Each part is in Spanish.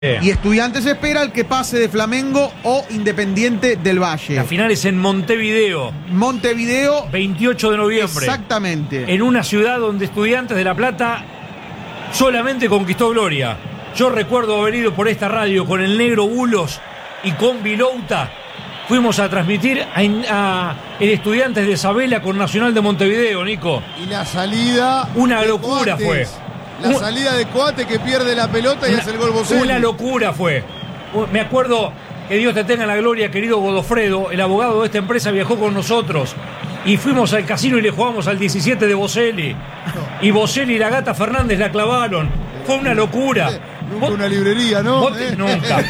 Y Estudiantes espera el que pase de Flamengo o Independiente del Valle. La final es en Montevideo. Montevideo. 28 de noviembre. Exactamente. En una ciudad donde Estudiantes de La Plata solamente conquistó gloria. Yo recuerdo haber ido por esta radio con el Negro Bulos y con Vilouta. Fuimos a transmitir a el Estudiantes de Sabela con Nacional de Montevideo, Nico. Y la salida... Una locura fue. La salida de Coate que pierde la pelota y hace el gol Boselli. Una locura fue. Me acuerdo, que Dios te tenga en la gloria, querido Godofredo, el abogado de esta empresa viajó con nosotros y fuimos al casino y le jugamos al 17 de Boselli. Y Boselli y la Gata Fernández la clavaron. Fue una locura. Nunca una librería, ¿no? Nunca.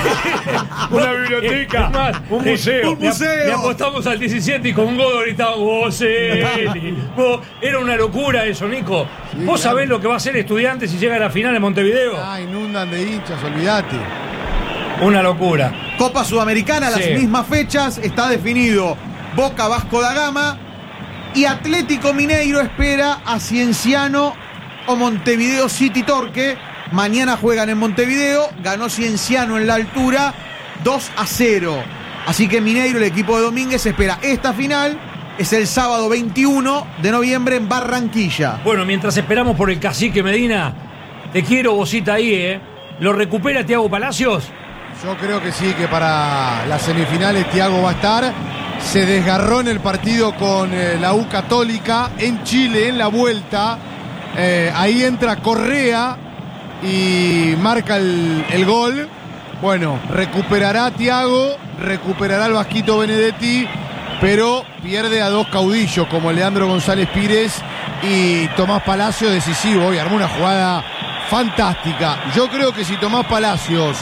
Una biblioteca. Es más, un museo. Un museo. Le apostamos al 17 y con Godo gritaba Boselli. Era una locura eso, Nico. Sí, ¿Vos claro. sabés lo que va a hacer Estudiantes si llega a la final en Montevideo? Inundan de hinchas, olvídate. Una locura. Copa Sudamericana, las Sí. mismas fechas, está definido Boca Vasco da Gama y Atlético Mineiro espera a Cienciano o Montevideo City Torque. Mañana juegan en Montevideo, ganó Cienciano en la altura 2-0. Así que Mineiro, el equipo de Domínguez, espera esta final. Es el sábado 21 de noviembre en Barranquilla. Bueno, mientras esperamos por el cacique Medina, te quiero, Bocita, ahí, ¿eh? ¿Lo recupera Thiago Palacios? Yo creo que sí, que para las semifinales Thiago va a estar. Se desgarró en el partido con la U Católica en Chile, en la vuelta. Ahí entra Correa y marca el gol. Bueno, recuperará a Thiago, recuperará al Vasquito Benedetti, pero pierde a dos caudillos como Leandro González Pires y Tomás Palacio, decisivo. Hoy armó una jugada fantástica. Yo creo que si Tomás Palacios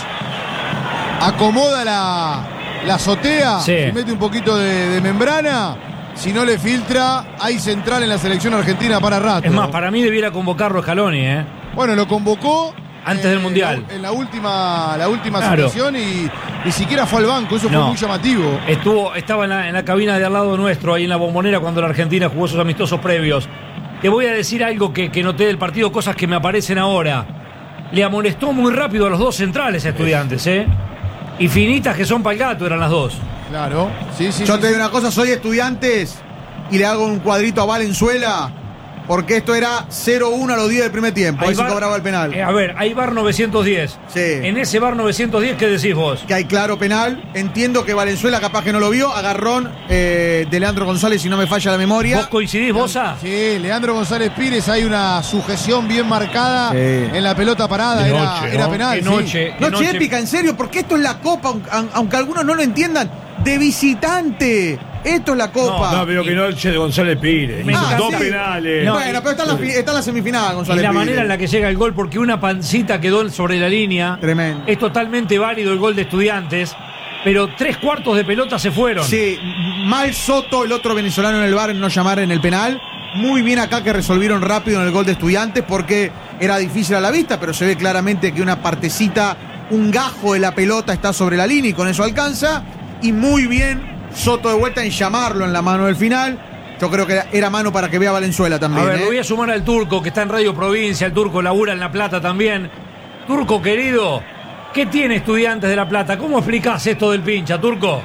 acomoda la azotea, Sí. y mete un poquito de membrana, si no le filtra, hay central en la selección argentina para rato. Es más, para mí debiera convocarlo Scaloni, ¿eh? Bueno, lo convocó Antes del Mundial. En la última Claro. situación y ni siquiera fue al banco, eso No. fue muy llamativo. Estaba en la cabina de al lado nuestro, ahí en la Bombonera, cuando la Argentina jugó sus amistosos previos. Te voy a decir algo que noté del partido, cosas que me aparecen ahora. Le amonestó muy rápido a los dos centrales a Estudiantes, ¿eh? Y finitas que son pa'l gato eran las dos. Claro, sí. Yo te digo una cosa, soy Estudiantes y le hago un cuadrito a Valenzuela porque esto era 0-1 a los 10 del primer tiempo. Ahí se cobraba el penal. A ver, hay VAR 910. Sí. En ese VAR 910, ¿qué decís vos? Que hay claro penal. Entiendo que Valenzuela capaz que no lo vio. Agarrón de Leandro González, si no me falla la memoria. ¿Vos coincidís, Bosa? Sí, Leandro González Pires, hay una sujeción bien marcada Sí. en la pelota parada, De era, noche, era ¿no? penal. De sí. noche. Noche épica, en serio, porque esto es la Copa, aunque algunos no lo entiendan, de visitante. Esto es la Copa. No, pero que noche de González Pires. Me Hizo encanta. dos sí. penales. No, Bueno, pero está en la semifinal, Y González la Pires. manera en la que llega el gol, porque una pancita quedó sobre la línea. Tremendo. Es totalmente válido el gol de Estudiantes, pero 3/4 de pelota se fueron. Sí, mal Soto, el otro venezolano en el VAR, en no llamar en el penal. Muy bien acá que resolvieron rápido en el gol de Estudiantes porque era difícil a la vista, pero se ve claramente que una partecita, un gajo de la pelota está sobre la línea y con eso alcanza. Y muy bien Soto de vuelta en llamarlo en la mano del final. Yo creo que era mano para que vea Valenzuela también. A ver, lo voy a sumar al Turco, que está en Radio Provincia. El Turco labura en La Plata también. Turco, querido, ¿qué tiene Estudiantes de La Plata? ¿Cómo explicás esto del pincha, Turco?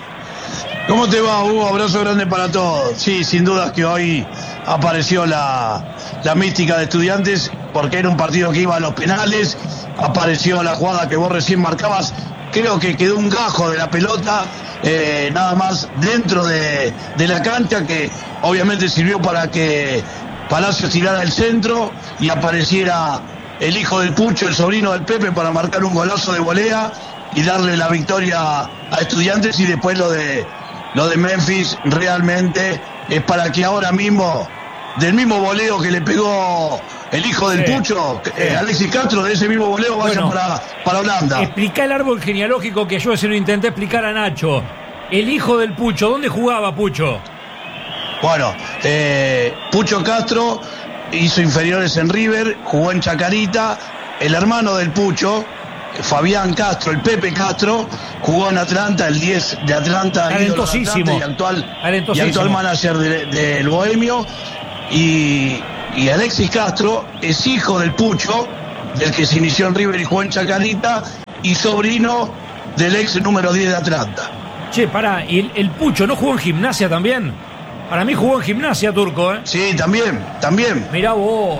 ¿Cómo te va, Hugo? Abrazo grande para todos. Sí, sin dudas que hoy apareció la mística de Estudiantes, porque era un partido que iba a los penales. Apareció la jugada que vos recién marcabas. Creo que quedó un gajo de la pelota, nada más dentro de la cancha, que obviamente sirvió para que Palacios tirara el centro y apareciera el hijo del Pucho, el sobrino del Pepe, para marcar un golazo de volea y darle la victoria a Estudiantes. Y después lo de Memphis realmente es para que ahora mismo, del mismo voleo que le pegó el hijo del Pucho, Alexis Castro, de ese mismo voleo vaya para Holanda. Explica el árbol genealógico que yo se lo intenté explicar a Nacho. El hijo del Pucho, ¿dónde jugaba Pucho? Bueno, Pucho Castro hizo inferiores en River, jugó en Chacarita. El hermano del Pucho, Fabián Castro, el Pepe Castro, jugó en Atlanta, el 10 de Atlanta, Talentosísimo. y actual manager del Bohemio. Y Alexis Castro es hijo del Pucho, del que se inició en River y jugó en Chacarita, y sobrino del ex número 10 de Atlanta. Che, pará, ¿y el Pucho no jugó en Gimnasia también? Para mí jugó en Gimnasia, Turco, ¿eh? Sí, también. Mirá vos.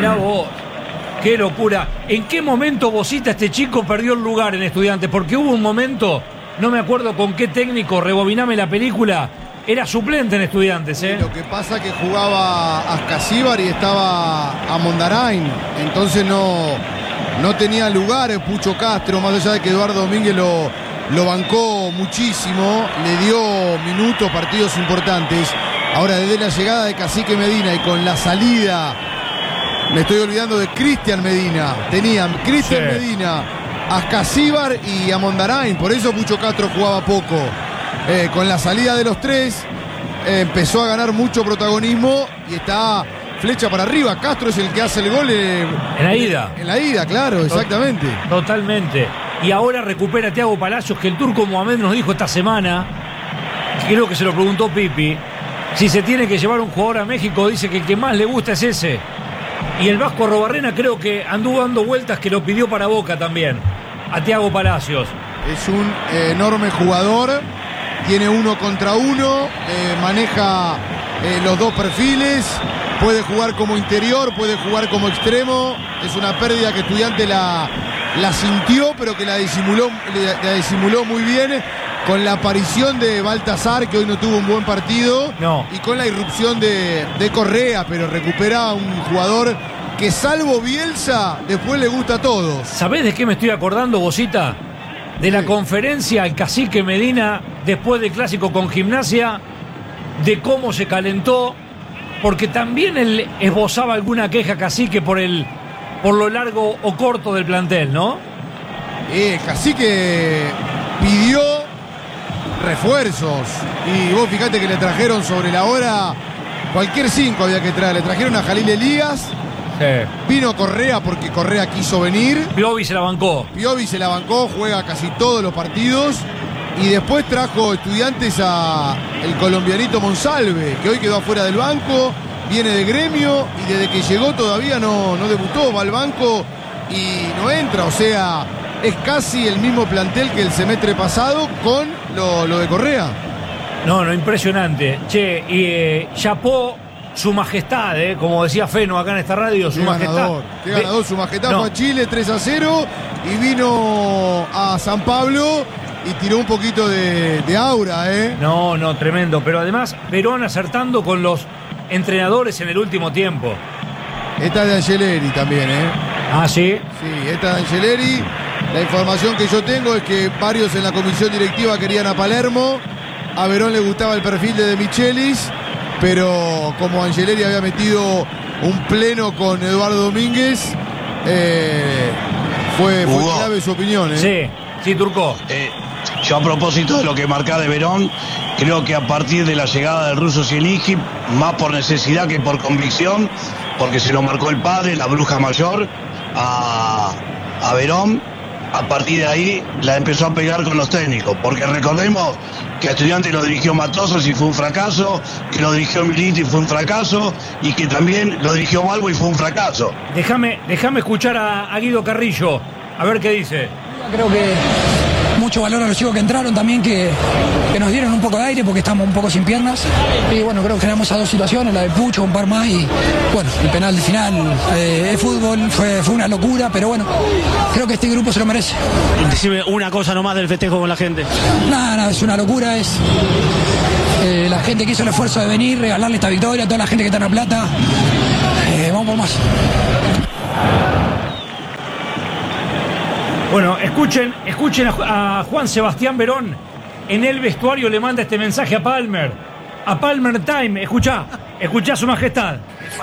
Qué locura. ¿En qué momento, Bocita, este chico perdió el lugar en Estudiantes? Porque hubo un momento, no me acuerdo con qué técnico, rebobiname la película, era suplente en Estudiantes, ¿eh? Lo que pasa que jugaba Ascasíbar y estaba Amondarain, entonces no tenía lugar el Pucho Castro, más allá de que Eduardo Domínguez lo bancó muchísimo, le dio minutos, partidos importantes. Ahora, desde la llegada de Cacique Medina y con la salida, me estoy olvidando de Cristian Medina, tenían Cristian Medina, Ascasíbar y Amondarain, por eso Pucho Castro jugaba poco. Con la salida de los tres, empezó a ganar mucho protagonismo y está flecha para arriba. Castro es el que hace el gol en la ida. En la ida, claro, exactamente. Totalmente. Y ahora recupera a Thiago Palacios, que el turco Mohamed nos dijo esta semana, creo que se lo preguntó Pipi, si se tiene que llevar un jugador a México, dice que el que más le gusta es ese. Y el Vasco Arrobarrena creo que anduvo dando vueltas, que lo pidió para Boca también, a Thiago Palacios. Es un enorme jugador, tiene 1 contra 1, maneja los dos perfiles, puede jugar como interior, puede jugar como extremo. Es una pérdida que Estudiante la sintió, pero que la disimuló muy bien con la aparición de Baltasar, que hoy no tuvo un buen partido, y con la irrupción de Correa, pero recupera un jugador que, salvo Bielsa, después le gusta a todos. ¿Sabés de qué me estoy acordando, Bocita? De la conferencia al Cacique Medina después del clásico con Gimnasia, de cómo se calentó, porque también él esbozaba alguna queja, Cacique, por lo largo o corto del plantel, ¿no? Cacique pidió refuerzos y vos fijate que le trajeron sobre la hora cualquier 5 había que traer. Le trajeron a Jalil Elías. Vino Correa porque Correa quiso venir. Piovi se la bancó, juega casi todos los partidos. Y después trajo Estudiantes a el colombianito Monsalve, que hoy quedó afuera del banco, viene de Gremio y desde que llegó todavía no debutó, va al banco y no entra. O sea, es casi el mismo plantel que el semestre pasado con lo de Correa. No, impresionante. Che, y chapó su majestad, como decía Feno acá en esta radio, su majestad. Qué ganador, su majestad fue a Chile 3-0 y vino a San Pablo y tiró un poquito de aura, No, tremendo. Pero además, Perón acertando con los entrenadores en el último tiempo. Esta es de Angeleri también, Ah, ¿sí? Sí, esta es de Angeleri. La información que yo tengo es que varios en la comisión directiva querían a Palermo. A Verón le gustaba el perfil de Michelis, pero como Angeleri había metido un pleno con Eduardo Domínguez, fue clave su opinión. Sí, Turco. Yo, a propósito de lo que marca de Verón, creo que a partir de la llegada del ruso Zielinski, más por necesidad que por convicción, porque se lo marcó el padre, la bruja mayor, a Verón, a partir de ahí la empezó a pegar con los técnicos, porque recordemos que a Estudiantes lo dirigió Matosas y fue un fracaso, que lo dirigió Milito y fue un fracaso, y que también lo dirigió Balbo y fue un fracaso. Déjame escuchar a Guido Carrillo, a ver qué dice. Creo que mucho valor a los chicos que entraron también, que nos dieron un poco de aire porque estamos un poco sin piernas. Y bueno, creo que generamos a 2 situaciones, la de Pucho, un par más y bueno, el penal de final. Es fútbol, fue una locura, pero bueno, creo que este grupo se lo merece. Decime una cosa nomás del festejo con la gente. Nada, es una locura, es la gente que hizo el esfuerzo de venir, regalarle esta victoria a toda la gente que está en La Plata. Vamos por más. Bueno, escuchen a Juan Sebastián Verón. En el vestuario le manda este mensaje a Palmer. A Palmer Time. Escuchá su majestad.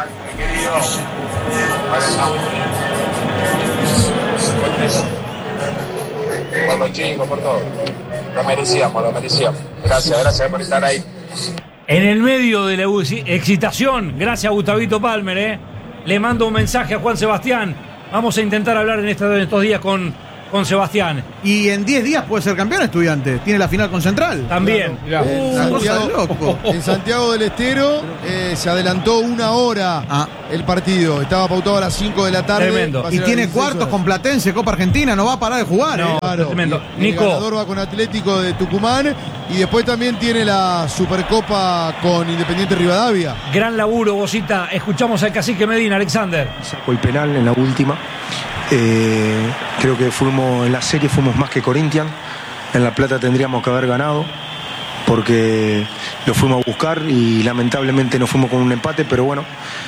Por los chicos, por todo. Lo merecíamos. Gracias por estar ahí. En el medio de la excitación, gracias a Gustavito Palmer, le mando un mensaje a Juan Sebastián. Vamos a intentar hablar en estos días con con Sebastián. Y en 10 días puede ser campeón Estudiantes. Tiene la final con Central. También. Claro. En Santiago del Estero se adelantó 1 hora el partido. Estaba pautado a las 5 de la tarde. Tremendo. Y tiene cuartos con Platense, Copa Argentina. No va a parar de jugar. No, Claro. tremendo. Y el Nico. ganador va con Atlético de Tucumán. Y después también tiene la Supercopa con Independiente Rivadavia. Gran laburo, Bocita. Escuchamos al cacique Medina, Alexander. Sacó el penal en la última. Creo que en la serie fuimos más que Corinthians. En La Plata tendríamos que haber ganado porque lo fuimos a buscar y lamentablemente nos fuimos con un empate, pero bueno,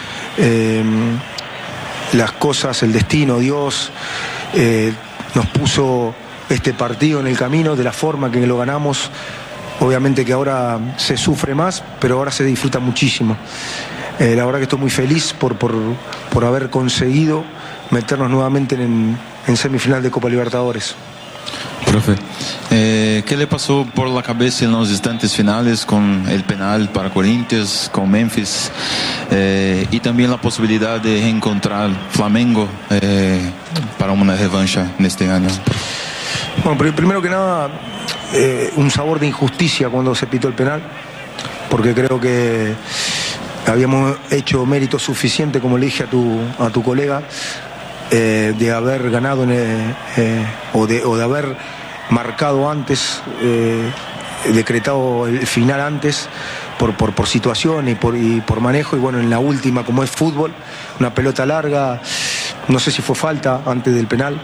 las cosas, el destino, Dios nos puso este partido en el camino de la forma que lo ganamos. Obviamente que ahora se sufre más, pero ahora se disfruta muchísimo. La verdad que estoy muy feliz por haber conseguido meternos nuevamente en semifinal de Copa Libertadores. Profe, ¿qué le pasó por la cabeza en los instantes finales con el penal para Corinthians, con Memphis y también la posibilidad de encontrar Flamengo para una revancha en este año? Bueno, primero que nada, un sabor de injusticia cuando se pitó el penal, porque creo que habíamos hecho mérito suficiente, como le dije a tu colega, de haber ganado o de haber marcado antes, decretado el final antes por situación y por manejo. Y bueno, en la última, como es fútbol, una pelota larga, no sé si fue falta antes del penal.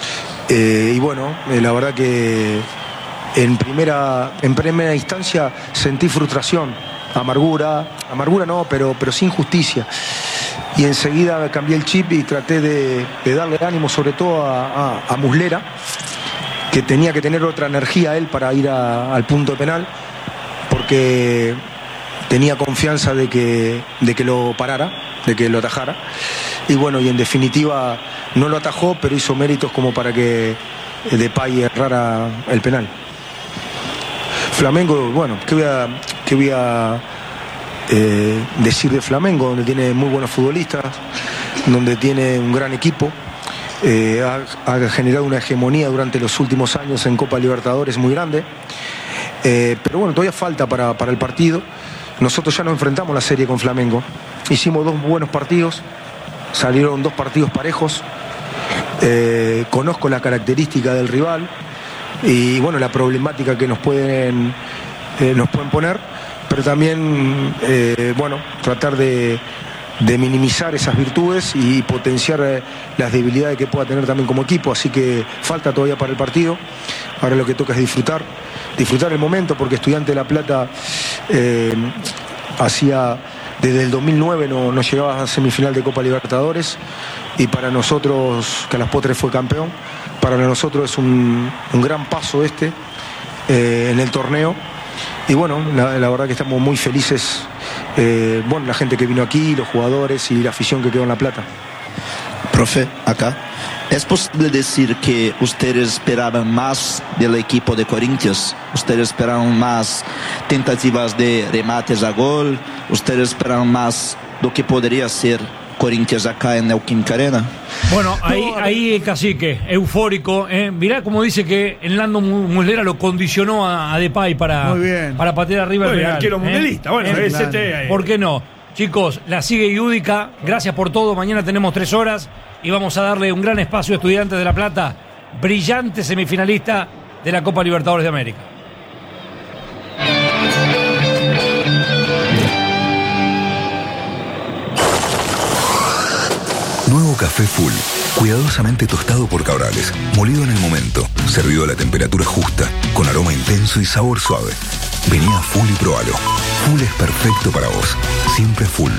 Y bueno, la verdad que en primera instancia sentí frustración, amargura no, pero sin justicia. Y enseguida cambié el chip y traté de darle ánimo, sobre todo a Muslera, que tenía que tener otra energía él para ir al punto penal, porque tenía confianza de que lo parara, de que lo atajara. Y bueno, y en definitiva no lo atajó, pero hizo méritos como para que Depay errara el penal. Flamengo, bueno, ¿qué voy a decir de Flamengo? Donde tiene muy buenos futbolistas, donde tiene un gran equipo, ha generado una hegemonía durante los últimos años en Copa Libertadores muy grande, pero bueno, todavía falta para el partido. Nosotros ya nos enfrentamos la serie con Flamengo, hicimos 2 buenos partidos, salieron 2 partidos parejos. Conozco la característica del rival y bueno, la problemática que nos pueden poner, pero también bueno, tratar de minimizar esas virtudes y potenciar las debilidades que pueda tener también como equipo. Así que falta todavía para el partido. Ahora lo que toca es disfrutar el momento, porque Estudiantes de La Plata desde el 2009 no llegaba a semifinal de Copa Libertadores, y para nosotros, que a las postres fue campeón, para nosotros es un gran paso en el torneo. Y bueno, la verdad que estamos muy felices, bueno, la gente que vino aquí, los jugadores y la afición que quedó en La Plata. Profe, acá, ¿es posible decir que ustedes esperaban más del equipo de Corinthians? ¿Ustedes esperaban más tentativas de remates a gol? ¿Ustedes esperaban más lo que podría ser Corinthians acá en Neoquímica Arena? Bueno, ahí el cacique, eufórico. Mirá cómo dice que el Nando Muslera lo condicionó a Depay para patear arriba el penal. Arquero mundialista, bueno, ese ¿por qué no? Chicos, la sigue Yudica. Gracias por todo. Mañana tenemos 3 horas y vamos a darle un gran espacio a Estudiantes de La Plata, brillante semifinalista de la Copa Libertadores de América. Nuevo café Full, cuidadosamente tostado por Cabrales, molido en el momento, servido a la temperatura justa, con aroma intenso y sabor suave. Vení a Full y probalo. Full es perfecto para vos, siempre Full.